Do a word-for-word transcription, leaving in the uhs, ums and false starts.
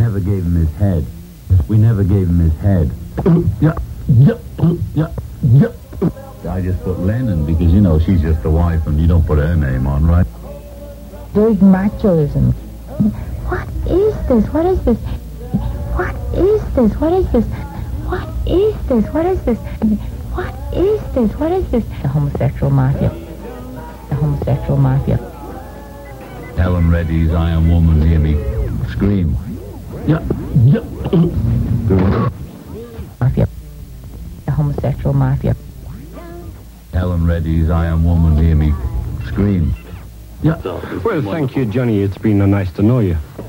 never gave him his head. We never gave him his head. Yeah, yeah, yeah, yeah. I just put Lennon because, you know, she's just the wife and you don't put her name on, right? Very machoism. What is this? What is this? What is this? What is this? What is this? What is this? What is this? What is this? The homosexual mafia. The homosexual mafia. Helen Reddy's I Am Woman, hear me scream. Yeah, yeah. Mafia. The homosexual mafia. Helen Reddy's I Am Woman, hear me scream. Yeah. Well, thank you, Johnny. It's been uh, nice to know you.